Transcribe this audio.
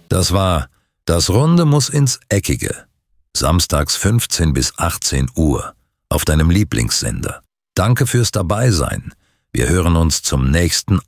Das war Das Runde muss ins Eckige. Samstags 15 bis 18 Uhr auf deinem Lieblingssender. Danke fürs Dabeisein. Wir hören uns zum nächsten